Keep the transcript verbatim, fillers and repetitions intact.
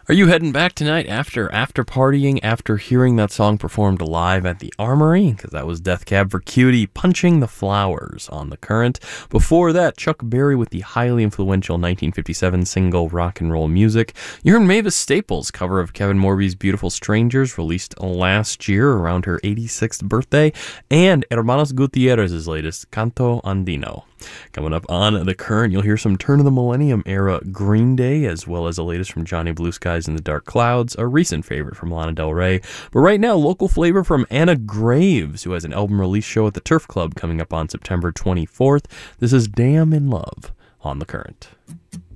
Are you heading back tonight after after partying, after hearing that song performed live at the Armory? Because that was Death Cab for Cutie, Punching the Flowers on The Current. Before that, Chuck Berry with the highly influential nineteen fifty-seven single Rock and Roll Music. You heard Mavis Staples' cover of Kevin Morby's Beautiful Strangers, released last year around her eighty-sixth birthday. And Hermanos Gutierrez's latest, Canto Andino. Coming up on The Current, you'll hear some Turn of the Millennium era Green Day, as well as the latest from Johnny Blue Skies and the Dark Clouds, a recent favorite from Lana Del Rey. But right now, local flavor from Anna Graves, who has an album release show at the Turf Club coming up on September twenty-fourth. This is Damn in Love on The Current.